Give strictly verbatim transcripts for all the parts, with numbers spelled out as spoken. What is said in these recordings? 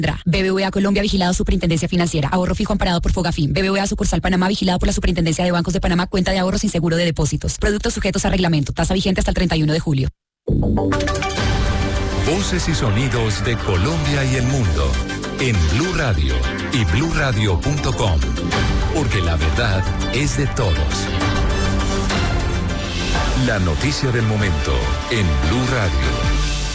B B V A Colombia, vigilado Superintendencia Financiera. Ahorro fijo amparado por Fogafín. B B V A Sucursal Panamá, vigilado por la Superintendencia de Bancos de Panamá. Cuenta de ahorro sin seguro de depósitos. Productos sujetos a reglamento. Tasa vigente hasta el treinta y uno de julio. Voces y sonidos de Colombia y el mundo en Blue Radio y blue radio punto com. Porque la verdad es de todos. La noticia del momento en Blue Radio.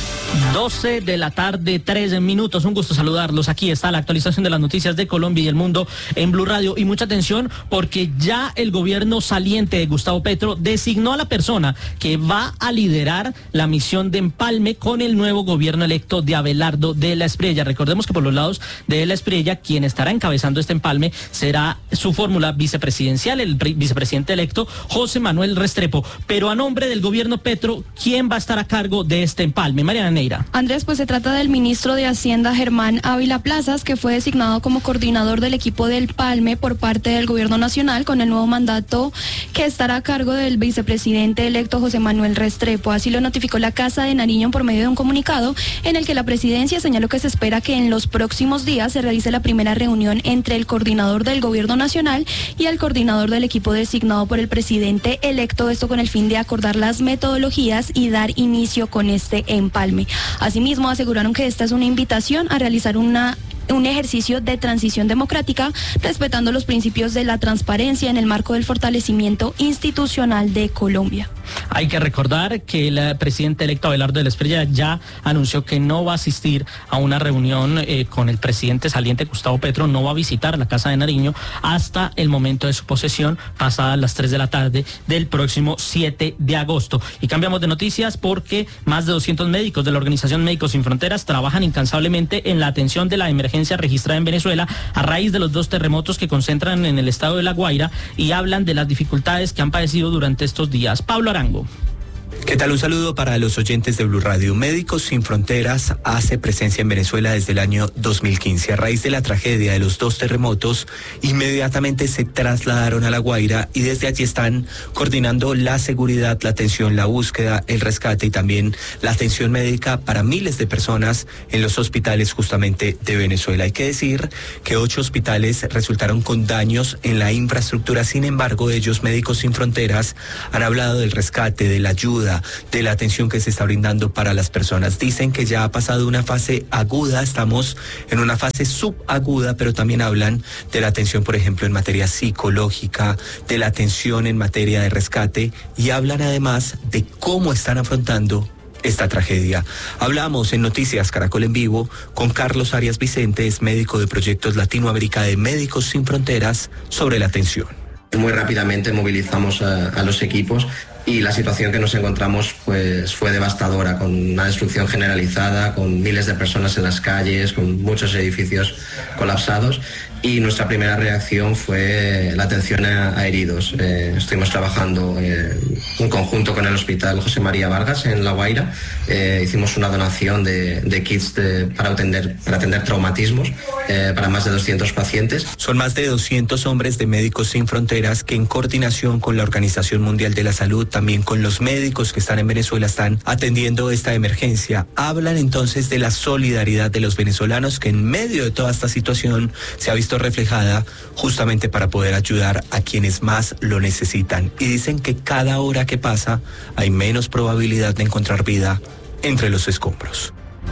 doce de la tarde, tres minutos. Un gusto saludarlos. Aquí está la actualización de las noticias de Colombia y el mundo en Blue Radio. Y mucha atención porque ya el gobierno saliente de Gustavo Petro designó a la persona que va a liderar la misión de empalme con el nuevo gobierno electo de Abelardo de la Espriella. Recordemos que por los lados de la Espriella, quien estará encabezando este empalme será su fórmula vicepresidencial, el vicepresidente electo José Manuel Restrepo. Pero a nombre del gobierno Petro, ¿quién va a estar a cargo de este empalme? Mariana Neira. Andrés, pues se trata del ministro de Hacienda Germán Ávila Plazas, que fue designado como coordinador del equipo del Palme por parte del gobierno nacional con el nuevo mandato que estará a cargo del vicepresidente electo José Manuel Restrepo. Así lo notificó la Casa de Nariño por medio de un comunicado en el que la presidencia señaló que se espera que en los próximos días se realice la primera reunión entre el coordinador del gobierno nacional y el coordinador del equipo designado por el presidente electo, esto con el fin de acordar las metodologías y dar inicio con este empalme. Asimismo, aseguraron que esta es una invitación a realizar una un ejercicio de transición democrática, respetando los principios de la transparencia en el marco del fortalecimiento institucional de Colombia. Hay que recordar que el presidente electo Abelardo de la Espriella ya anunció que no va a asistir a una reunión eh, con el presidente saliente Gustavo Petro, no va a visitar la Casa de Nariño hasta el momento de su posesión, pasadas las tres de la tarde del próximo siete de agosto. Y cambiamos de noticias porque más de doscientos médicos de la Organización Médicos Sin Fronteras trabajan incansablemente en la atención de la emergencia registrada en Venezuela a raíz de los dos terremotos que concentran en el estado de La Guaira y hablan de las dificultades que han padecido durante estos días. Pablo Arango. ¿Qué tal? Un saludo para los oyentes de Blue Radio. Médicos Sin Fronteras hace presencia en Venezuela desde el año dos mil quince. A raíz de la tragedia de los dos terremotos, inmediatamente se trasladaron a La Guaira y desde allí están coordinando la seguridad, la atención, la búsqueda, el rescate y también la atención médica para miles de personas en los hospitales justamente de Venezuela. Hay que decir que ocho hospitales resultaron con daños en la infraestructura. Sin embargo, ellos, Médicos Sin Fronteras, han hablado del rescate, de la ayuda, de la atención que se está brindando para las personas. Dicen que ya ha pasado una fase aguda, estamos en una fase subaguda, pero también hablan de la atención, por ejemplo, en materia psicológica, de la atención en materia de rescate y hablan además de cómo están afrontando esta tragedia. Hablamos en Noticias Caracol en Vivo con Carlos Arias Vicente, es médico de Proyectos Latinoamérica de Médicos Sin Fronteras, sobre la atención. Muy rápidamente movilizamos a, a los equipos y la situación que nos encontramos pues fue devastadora, con una destrucción generalizada, con miles de personas en las calles, con muchos edificios colapsados. Y nuestra primera reacción fue la atención a, a heridos. Eh, estuvimos trabajando eh, en conjunto con el Hospital José María Vargas en La Guaira. Eh, hicimos una donación de, de kits de, para, atender, para atender traumatismos eh, para más de doscientos pacientes. Son más de doscientos hombres de Médicos Sin Fronteras que en coordinación con la Organización Mundial de la Salud, también con los médicos que están en Venezuela, están atendiendo esta emergencia. Hablan entonces de la solidaridad de los venezolanos que en medio de toda esta situación se ha visto reflejada justamente para poder ayudar a quienes más lo necesitan. Y dicen que cada hora que pasa hay menos probabilidad de encontrar vida entre los escombros.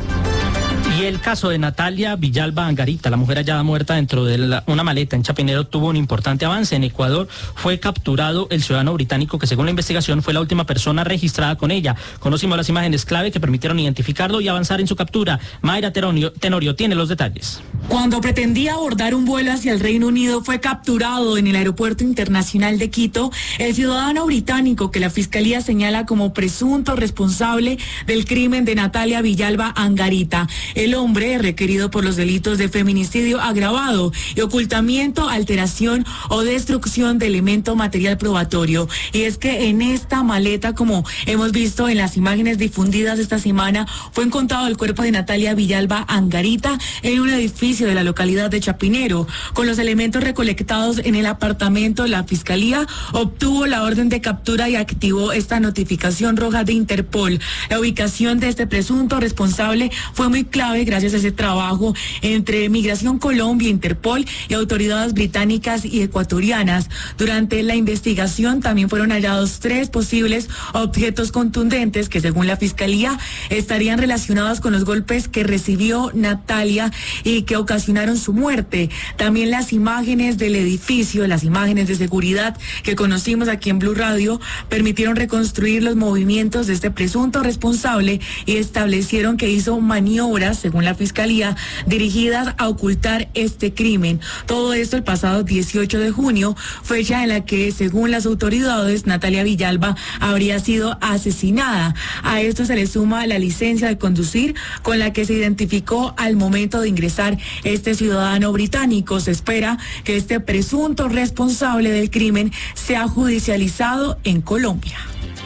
Y el caso de Natalia Villalba Angarita, la mujer hallada muerta dentro de la, una maleta en Chapinero, tuvo un importante avance. En Ecuador fue capturado el ciudadano británico que, según la investigación, fue la última persona registrada con ella. Conocimos las imágenes clave que permitieron identificarlo y avanzar en su captura. Mayra Tenorio, Tenorio tiene los detalles. Cuando pretendía abordar un vuelo hacia el Reino Unido, fue capturado en el Aeropuerto Internacional de Quito el ciudadano británico que la Fiscalía señala como presunto responsable del crimen de Natalia Villalba Angarita. El hombre, requerido por los delitos de feminicidio agravado y ocultamiento, alteración o destrucción de elemento material probatorio. Y es que en esta maleta, como hemos visto en las imágenes difundidas esta semana, fue encontrado el cuerpo de Natalia Villalba Angarita en un edificio edificio de la localidad de Chapinero. Con los elementos recolectados en el apartamento, la Fiscalía obtuvo la orden de captura y activó esta notificación roja de Interpol. La ubicación de este presunto responsable fue muy clave gracias a ese trabajo entre Migración Colombia, Interpol y autoridades británicas y ecuatorianas. Durante la investigación también fueron hallados tres posibles objetos contundentes que, según la Fiscalía, estarían relacionados con los golpes que recibió Natalia y que ocasionaron su muerte. También las imágenes del edificio, las imágenes de seguridad que conocimos aquí en Blue Radio, permitieron reconstruir los movimientos de este presunto responsable y establecieron que hizo maniobras, según la Fiscalía, dirigidas a ocultar este crimen. Todo esto el pasado dieciocho de junio, fecha en la que, según las autoridades, Natalia Villalba habría sido asesinada. A esto se le suma la licencia de conducir con la que se identificó al momento de ingresar este ciudadano británico. Se espera que este presunto responsable del crimen sea judicializado en Colombia.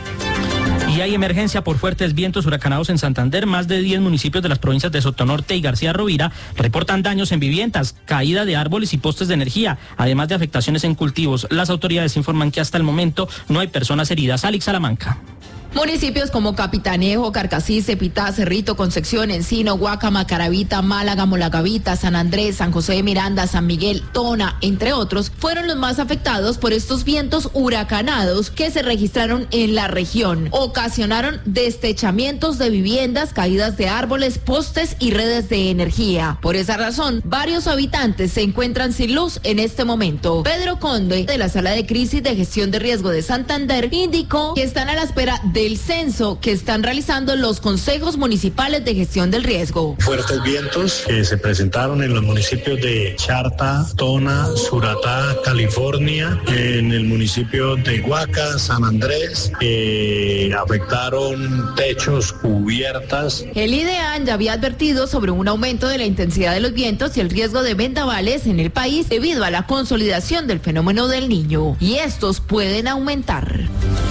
Y hay emergencia por fuertes vientos huracanados en Santander. Más de diez municipios de las provincias de Sotonorte y García Rovira reportan daños en viviendas, caída de árboles y postes de energía, además de afectaciones en cultivos. Las autoridades informan que hasta el momento no hay personas heridas. Alex Salamanca. Municipios como Capitanejo, Carcassí, Cepitá, Cerrito, Concepción, Encino, Guácama, Caravita, Málaga, Molagavita, San Andrés, San José de Miranda, San Miguel, Tona, entre otros, fueron los más afectados por estos vientos huracanados que se registraron en la región. Ocasionaron destechamientos de viviendas, caídas de árboles, postes y redes de energía. Por esa razón, varios habitantes se encuentran sin luz en este momento. Pedro Conde, de la Sala de Crisis de Gestión de Riesgo de Santander, indicó que están a la espera de del censo que están realizando los consejos municipales de gestión del riesgo. Fuertes vientos que se presentaron en los municipios de Charta, Tona, Suratá, California, en el municipio de Guaca, San Andrés, que afectaron techos, cubiertas. El IDEAN ya había advertido sobre un aumento de la intensidad de los vientos y el riesgo de vendavales en el país debido a la consolidación del fenómeno del Niño, y estos pueden aumentar.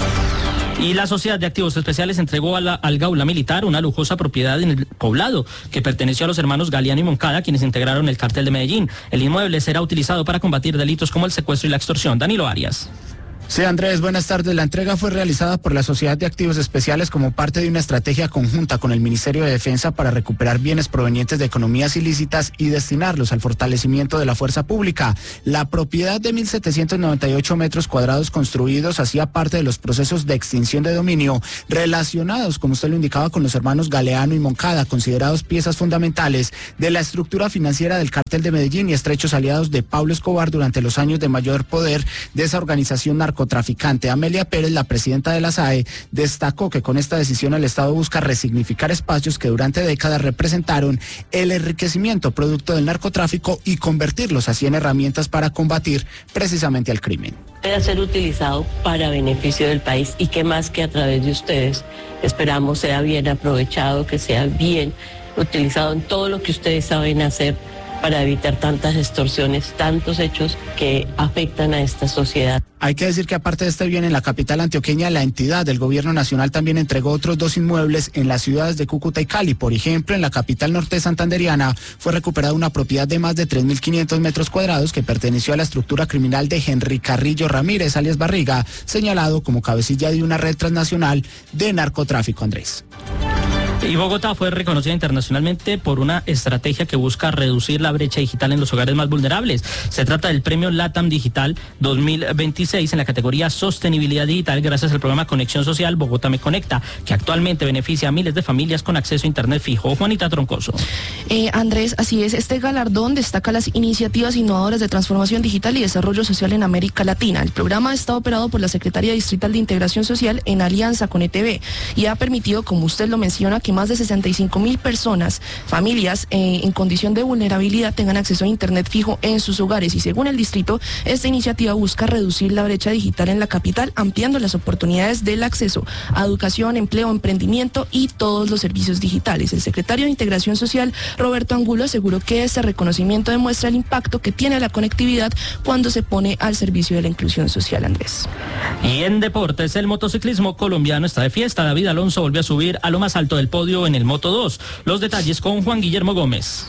Y la Sociedad de Activos Especiales entregó a la, al Gaula Militar una lujosa propiedad en el poblado que perteneció a los hermanos Galeano y Moncada, quienes integraron el cártel de Medellín. El inmueble será utilizado para combatir delitos como el secuestro y la extorsión. Danilo Arias. Sí, Andrés, buenas tardes. La entrega fue realizada por la Sociedad de Activos Especiales como parte de una estrategia conjunta con el Ministerio de Defensa para recuperar bienes provenientes de economías ilícitas y destinarlos al fortalecimiento de la fuerza pública. La propiedad de mil setecientos noventa y ocho metros cuadrados construidos hacía parte de los procesos de extinción de dominio relacionados, como usted lo indicaba, con los hermanos Galeano y Moncada, considerados piezas fundamentales de la estructura financiera del cártel de Medellín y estrechos aliados de Pablo Escobar durante los años de mayor poder de esa organización narcotraficante. narcotraficante. Amelia Pérez, la presidenta de la S A E, destacó que con esta decisión el Estado busca resignificar espacios que durante décadas representaron el enriquecimiento producto del narcotráfico y convertirlos así en herramientas para combatir precisamente al crimen. Puede ser utilizado para beneficio del país y que más que a través de ustedes esperamos sea bien aprovechado, que sea bien utilizado en todo lo que ustedes saben hacer para evitar tantas extorsiones, tantos hechos que afectan a esta sociedad. Hay que decir que aparte de este bien en la capital antioqueña, la entidad del gobierno nacional también entregó otros dos inmuebles en las ciudades de Cúcuta y Cali. Por ejemplo, en la capital norte santanderiana fue recuperada una propiedad de más de tres mil quinientos metros cuadrados que perteneció a la estructura criminal de Henry Carrillo Ramírez, alias Barriga, señalado como cabecilla de una red transnacional de narcotráfico. Andrés. Y Bogotá fue reconocida internacionalmente por una estrategia que busca reducir la brecha digital en los hogares más vulnerables. Se trata del premio LATAM Digital dos mil veintiséis en la categoría Sostenibilidad Digital, gracias al programa Conexión Social Bogotá Me Conecta, que actualmente beneficia a miles de familias con acceso a internet fijo. Juanita Troncoso. Eh, Andrés, así es. Este galardón destaca las iniciativas innovadoras de transformación digital y desarrollo social en América Latina. El programa está operado por la Secretaría Distrital de Integración Social en alianza con E T V y ha permitido, como usted lo menciona, que más de sesenta y cinco mil personas, familias eh, en condición de vulnerabilidad tengan acceso a internet fijo en sus hogares. Y según el distrito, esta iniciativa busca reducir la brecha digital en la capital, ampliando las oportunidades del acceso a educación, empleo, emprendimiento y todos los servicios digitales. El secretario de Integración Social, Roberto Angulo, aseguró que este reconocimiento demuestra el impacto que tiene la conectividad cuando se pone al servicio de la inclusión social. Andrés. Y en deportes, el motociclismo colombiano está de fiesta. David Alonso volvió a subir a lo más alto del podio en el Moto dos. Los detalles con Juan Guillermo Gómez.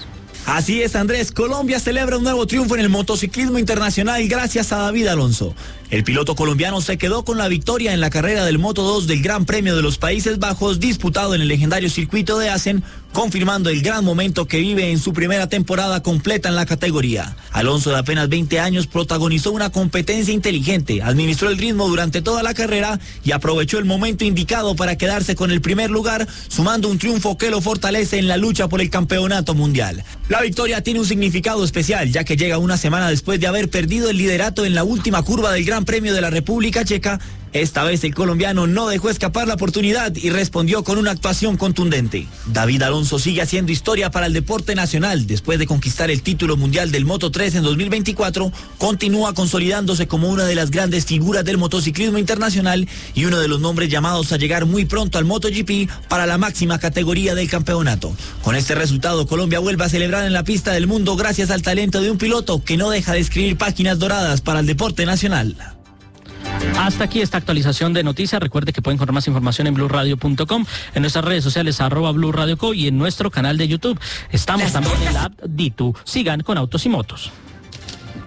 Así es, Andrés. Colombia celebra un nuevo triunfo en el motociclismo internacional gracias a David Alonso. El piloto colombiano se quedó con la victoria en la carrera del Moto dos del Gran Premio de los Países Bajos disputado en el legendario circuito de Assen, confirmando el gran momento que vive en su primera temporada completa en la categoría. Alonso, de apenas veinte años, protagonizó una competencia inteligente, administró el ritmo durante toda la carrera y aprovechó el momento indicado para quedarse con el primer lugar, sumando un triunfo que lo fortalece en la lucha por el campeonato mundial. La victoria tiene un significado especial, ya que llega una semana después de haber perdido el liderato en la última curva del Gran Premio de la República Checa. Esta vez el colombiano no dejó escapar la oportunidad y respondió con una actuación contundente. David Alonso sigue haciendo historia para el deporte nacional. Después de conquistar el título mundial del Moto tres en dos mil veinticuatro, continúa consolidándose como una de las grandes figuras del motociclismo internacional y uno de los nombres llamados a llegar muy pronto al MotoGP para la máxima categoría del campeonato. Con este resultado, Colombia vuelve a celebrar en la pista del mundo gracias al talento de un piloto que no deja de escribir páginas doradas para el deporte nacional. Hasta aquí esta actualización de noticias. Recuerde que pueden encontrar más información en blue radio punto com, en nuestras redes sociales arroba Blue Radio Co y en nuestro canal de YouTube. Estamos también en la app Ditu. Sigan con Autos y Motos.